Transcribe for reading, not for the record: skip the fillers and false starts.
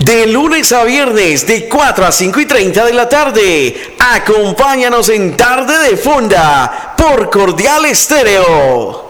De lunes a viernes, de 4 a 5:30 de la tarde. Acompáñanos en Tarde de Fonda por Cordial Estéreo.